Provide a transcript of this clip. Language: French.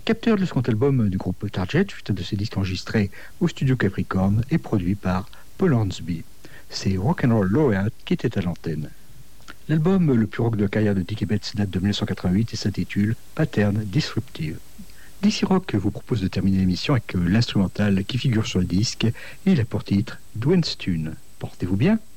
Capteur, le second album du groupe Target, suite de ses disques enregistrés au studio Capricorn et produit par Paul Hornsby. C'est Rock'n'Roll Laureate qui était à l'antenne. L'album le plus rock de la carrière de Dickie Betts date de 1988 et s'intitule Pattern Disruptive. DC Rock vous propose de terminer l'émission avec l'instrumental qui figure sur le disque et il a pour titre Dwayne's Tune. Portez-vous bien.